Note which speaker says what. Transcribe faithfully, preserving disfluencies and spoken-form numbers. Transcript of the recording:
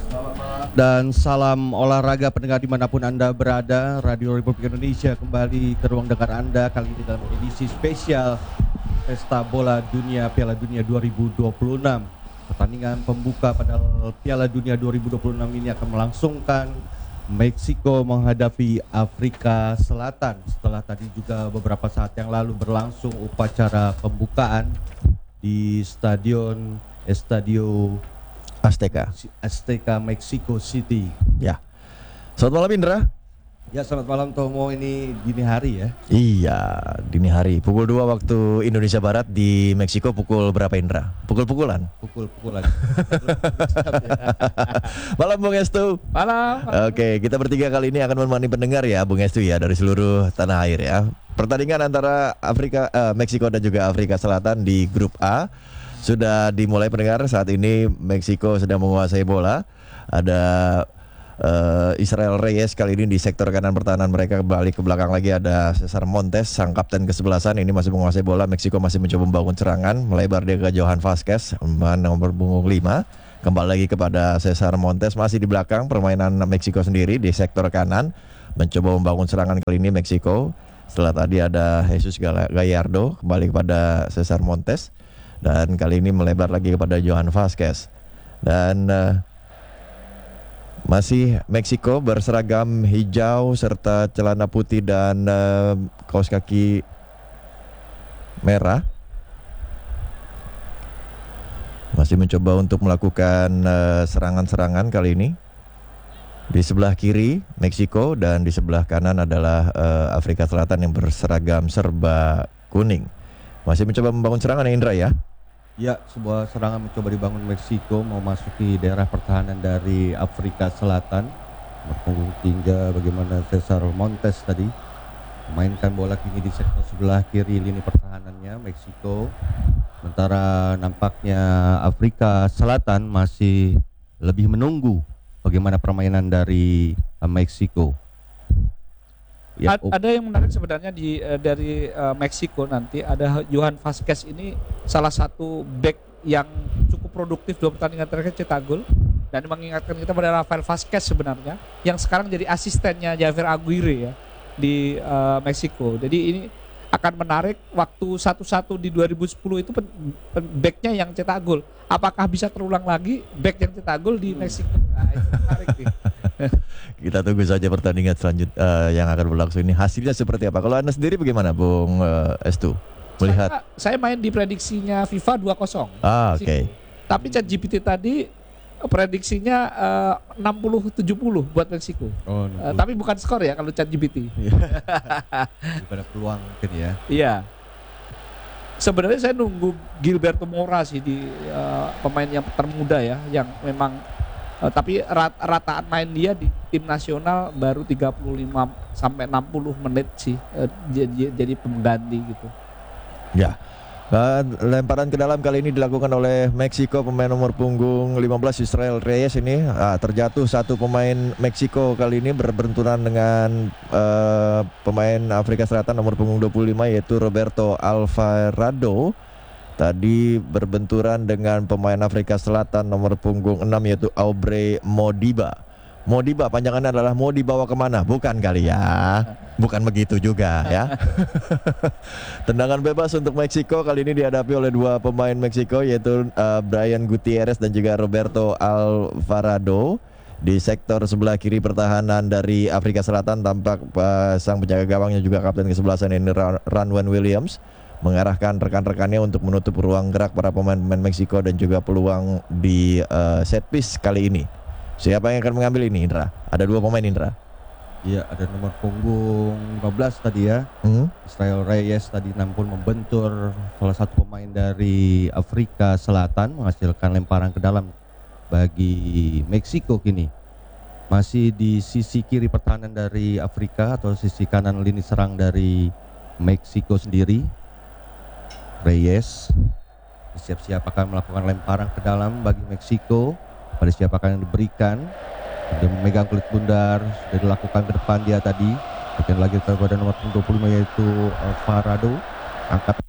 Speaker 1: Dan salam olahraga pendengar dimanapun Anda berada. Radio Republik Indonesia kembali ke ruang dengar Anda kali ini dalam edisi spesial Pesta Bola Dunia Piala Dunia dua ribu dua puluh enam. Pertandingan pembuka pada Piala Dunia dua ribu dua puluh enam ini akan melangsungkan Meksiko menghadapi Afrika Selatan. Setelah tadi juga beberapa saat yang lalu berlangsung upacara pembukaan di Stadion Estadio
Speaker 2: Azteca
Speaker 1: Azteca Mexico City.
Speaker 2: Ya. Selamat malam Indra.
Speaker 1: Ya, selamat malam Tomo. Ini dini hari ya.
Speaker 2: Iya, dini hari. Pukul dua waktu Indonesia Barat. Di Meksiko pukul berapa Indra? Pukul-pukulan?
Speaker 1: Pukul-pukulan.
Speaker 2: Malam Bung Estu.
Speaker 3: Malam.
Speaker 2: Oke, kita bertiga kali ini akan menemani pendengar ya Bung Estu ya, dari seluruh tanah air ya. Pertandingan antara Afrika, eh, Meksiko dan juga Afrika Selatan di grup A sudah dimulai pendengar. Saat ini Meksiko sedang menguasai bola. Ada uh, Israel Reyes kali ini di sektor kanan pertahanan mereka. Balik ke belakang lagi ada Cesar Montes, sang kapten kesebelasan ini masih menguasai bola. Meksiko masih mencoba membangun serangan, melebar dia ke Johan Vazquez, nomor punggung lima. Kembali lagi kepada Cesar Montes, masih di belakang permainan Meksiko sendiri di sektor kanan, mencoba membangun serangan kali ini Meksiko. Setelah tadi ada Jesus Gallardo, kembali kepada Cesar Montes. Dan kali ini melebar lagi kepada Johan Vazquez. Dan uh, masih Meksiko berseragam hijau serta celana putih dan uh, kaos kaki merah. Masih mencoba untuk melakukan uh, serangan-serangan kali ini. Di sebelah kiri Meksiko dan di sebelah kanan adalah uh, Afrika Selatan yang berseragam serba kuning. Masih mencoba membangun serangan ya Indra ya?
Speaker 1: Ya, sebuah serangan mencoba dibangun Meksiko mau masuki daerah pertahanan dari Afrika Selatan. Berpunggung tinggal bagaimana Cesar Montes tadi memainkan bola kini di sektor sebelah kiri lini pertahanannya Meksiko. Sementara nampaknya Afrika Selatan masih lebih menunggu bagaimana permainan dari uh, Meksiko.
Speaker 3: Ya, oh. Ada yang menarik sebenarnya di uh, dari uh, Meksiko nanti ada Johan Vazquez ini salah satu back yang cukup produktif dua pertandingan terakhir cetak gol dan mengingatkan kita pada Rafael Vazquez sebenarnya yang sekarang jadi asistennya Javier Aguirre ya di uh, Meksiko. Jadi ini akan menarik waktu satu-satu di dua ribu sepuluh itu pen, pen, backnya yang cetak gol. Apakah bisa terulang lagi back yang cetak gol di Meksiko? Nah, itu menarik nih.
Speaker 2: Kita tunggu saja pertandingan selanjutnya uh, yang akan berlangsung ini hasilnya seperti apa. Kalau Anda sendiri bagaimana Bung uh, Estu? Melihat
Speaker 3: saya, saya main di prediksinya FIFA dua kosong.
Speaker 2: Ah, oke. Okay.
Speaker 3: Tapi ChatGPT tadi prediksinya uh, enam puluh tujuh puluh buat Meksiko. Oh, uh, tapi bukan skor ya kalau ChatGPT.
Speaker 1: Pada peluang mungkin ya.
Speaker 3: Iya. Sebenarnya saya nunggu Gilberto Mora sih di uh, pemain yang termuda ya, yang memang Uh, tapi rat, rataan main dia di tim nasional baru tiga puluh lima sampai enam puluh menit sih uh, jadi, jadi pengganti gitu.
Speaker 2: Ya. Dan lemparan ke dalam kali ini dilakukan oleh Meksiko, pemain nomor punggung lima belas Israel Reyes ini ah, terjatuh satu pemain Meksiko kali ini berbenturan dengan uh, pemain Afrika Selatan nomor punggung dua puluh lima yaitu Roberto Alvarado. Tadi berbenturan dengan pemain Afrika Selatan nomor punggung enam yaitu Aubrey Modiba. Modiba panjangannya adalah mau dibawa kemana? Bukan kali ya. Bukan begitu juga ya. Tendangan bebas untuk Meksiko kali ini dihadapi oleh dua pemain Meksiko yaitu uh, Brian Gutierrez dan juga Roberto Alvarado. Di sektor sebelah kiri pertahanan dari Afrika Selatan tampak uh, sang penjaga gawangnya juga kapten kesebelasan ini Ranwen Williams mengarahkan rekan-rekannya untuk menutup ruang gerak para pemain-pemain Meksiko dan juga peluang di uh, set piece kali ini. Siapa yang akan mengambil ini Indra? Ada dua pemain Indra.
Speaker 1: Iya, ada nomor punggung lima belas tadi ya. Hmm? Israel Reyes tadi nampun membentur salah satu pemain dari Afrika Selatan menghasilkan lemparan ke dalam bagi Meksiko kini. Masih di sisi kiri pertahanan dari Afrika atau sisi kanan lini serang dari Meksiko sendiri. Reyes siap-siap akan melakukan lemparan ke dalam bagi Meksiko. Pada siapa akan yang diberikan. Dia memegang kulit bundar, sudah dilakukan ke depan dia tadi. Bagian lagi kepada nomor dua puluh lima yaitu Alvarado. Angkat